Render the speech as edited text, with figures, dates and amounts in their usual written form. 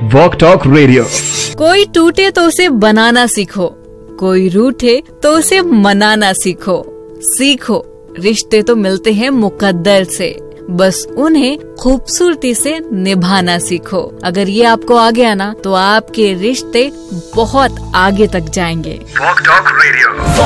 Walk talk radio. कोई टूटे तो उसे बनाना सीखो, कोई रूठे तो उसे मनाना सीखो। सीखो रिश्ते तो मिलते हैं मुकद्दर से, बस उन्हें खूबसूरती से निभाना सीखो। अगर ये आपको आ गया ना तो आपके रिश्ते बहुत आगे तक जाएंगे। Walk talk radio.